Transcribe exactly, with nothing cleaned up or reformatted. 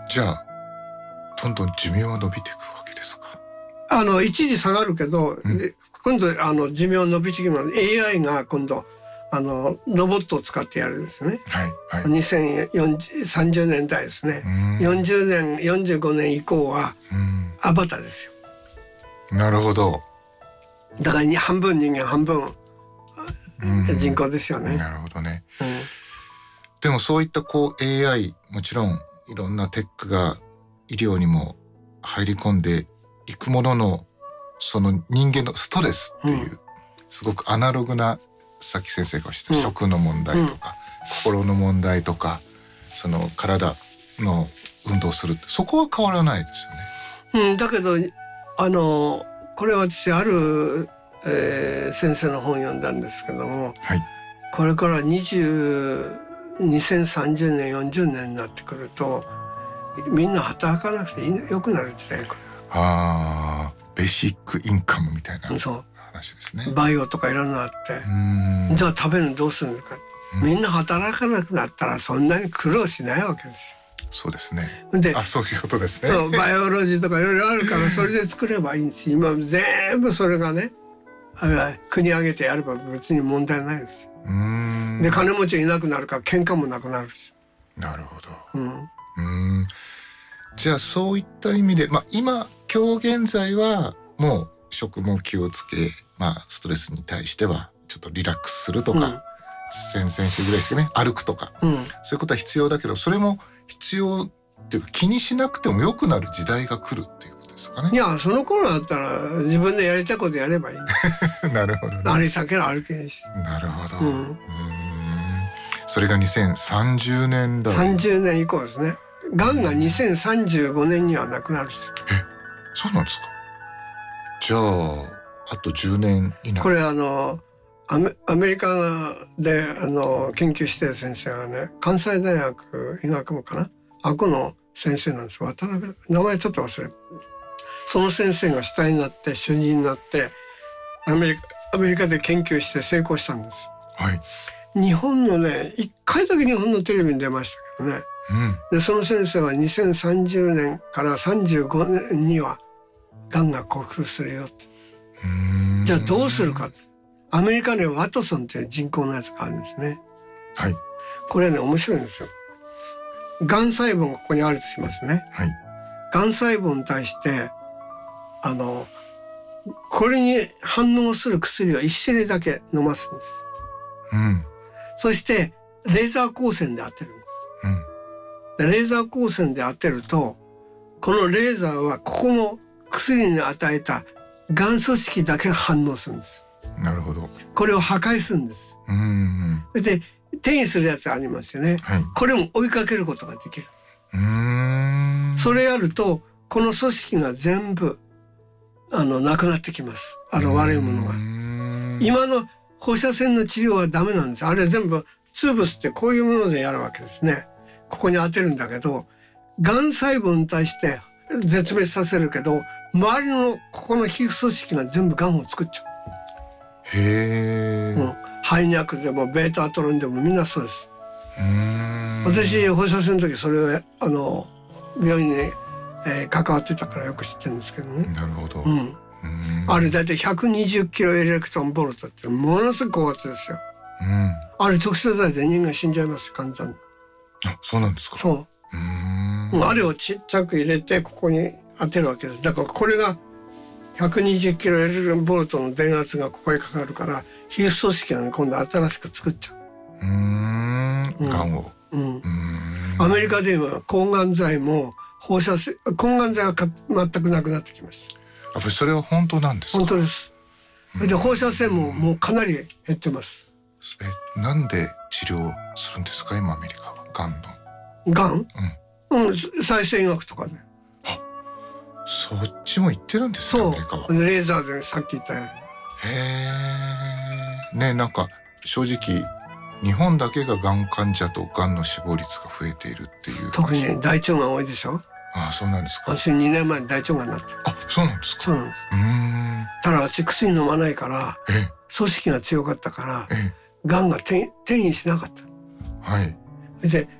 じゃあどんどん寿命は伸びていくわけですか？ あの一時下がるけど、うん、今度あの寿命伸びてきます。 エーアイ が今度あのロボットを使ってやるんですね、はいはい、にせんさんじゅうねんだいですね。よんじゅうねんよんじゅうごねん以降はアバターですよ。なるほど。 だから半分人間半分人工ですよね。 なるほどね、うん、でもそういったこう エーアイ もちろんいろんなテックが医療にも入り込んでいくものの、その人間のストレスっていう、うん、すごくアナログな、さっき先生がおっしゃった、うん、食の問題とか、うん、心の問題とか、その体の運動するって、そこは変わらないですよね。 うん、だけどあのこれ私ある、えー、先生の本読んだんですけども、はい、これからにじゅうにせんさんじゅうねんよんじゅうねんになってくるとみんな働かなくてよくなる時代が来る。 ああ、ベーシックインカムみたいな話ですね。 バイオとかいろんなあって、じゃあ食べるのどうするのか、うん、みんな働かなくなったらそんなに苦労しないわけですよ。 そうですね。で、あ、そういうことですね。 そう、バイオロジーとかいろいろあるからそれで作ればいいんです。今全部それがね、国挙げてやれば別に問題ないです。うーん、で金持ちいなくなるから喧嘩もなくなるし。 なるほど。うん、うーん、じゃあそういった意味で、まあ、今今日現在はもう食も気をつけ、まあ、ストレスに対してはちょっとリラックスするとか、うん、先々週ぐらいですけどね、歩くとか、うん、そういうことは必要だけど、それも必要っていうか気にしなくても良くなる時代が来るっていうことですかね。 いや、その頃だったら自分でやりたいことやればいいんですなるほどね。 あれ避ける歩けないし。 なるほど、うん、うーん、それがにせんさんじゅうねんだいさんじゅうねん以降ですね。がんがにせんさんじゅうごねんにはなくなる。 え、そうなんですか。じゃああとじゅうねん以内。 これあのア メ, アメリカであの研究してる先生はね、関西大学医学部かな、あこの先生なんです。渡辺、名前ちょっと忘れ、その先生が主体になって主任になってアメリカアメリカで研究して成功したんです。はい。日本のね、一回だけ日本のテレビに出ましたけどね。うん、でその先生はにせんさんじゅうねんからさんじゅうごねんにはがんが克服するよって。うーん、じゃあどうするか。アメリカにはワトソンという人工のやつがあるんですね。はい。これね面白いんですよ。がん細胞がここにあるとしますね。はい。がん細胞に対してあのこれに反応する薬を一種類だけ飲ますんです。うん。そしてレーザー光線で当てるんです。うん。レーザー光線で当てると、このレーザーはここの薬に与えたがん組織だけが反応するんです。 なるほど。 これを破壊するんです。うんうん、で転移するやつありますよね、はい、これも追いかけることができる。うーん、それやるとこの組織が全部あのなくなってきます。あの悪いものが。今の放射線の治療はダメなんです。あれ全部ツーブスってこういうものでやるわけですね。ここに当てるんだけど、がん細胞に対して絶滅させるけど、周りのここの皮膚組織が全部がんを作っちゃう。へー、うん、肺脈でもベータアトロンでもみんなそうです。うーん、私放射線の時それをあの病院に、えー、関わってたからよく知ってるんですけどね。なるほど、うん、うーん、あれだいたいひゃくにじゅっキロエレクトンボルトってものすごく高圧ですよ。うん、あれ直接当たりで人間死んじゃいますよ、簡単に。 あ、そうなんですか。 そう。うーん、あれをちっちゃく入れてここに当てるわけです。だからこれがひゃくにじゅっキロエレクトンボルトの電圧がここにかかるから皮膚組織が今度新しく作っちゃう。うーん、がんを。うん。うーん、アメリカで今抗がん剤も放射線、抗がん剤は全くなくなってきます。 やっぱりそれは本当なんですか。 本当です。で放射線ももうかなり減ってます。 え、なんで治療するんですか今アメリカは、がんの。 がん？うん、うん、再生医学とかね。 あ、そっちも行ってるんですね、アメリカは。 レーザーでさっき言ったように。へえ。ね、なんか正直日本だけががん患者とがんの死亡率が増えているっていう。 特に、ね、大腸がん多いでしょ。 ああ、そうなんですか。 私にねんまえに大腸がんになって。 あ、そうなんですか。 そうなんです。うーん。ただ私薬飲まないから組織が強かったからがんが転移しなかった。はい。で